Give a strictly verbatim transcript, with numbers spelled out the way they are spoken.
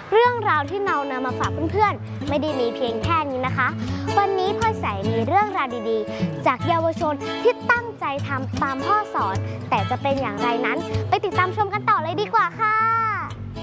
เรื่องราวที่เรานำมาฝากเพื่อนๆไม่ได้มีเพียงแค่นี้นะคะวันนี้พ่อใสมีเรื่องราวดีๆจากเยาวชนที่ตั้งใจทำตามพ่อสอนแต่จะเป็นอย่างไรนั้นไปติดตามชมกันต่อเลยดีกว่าค่ะ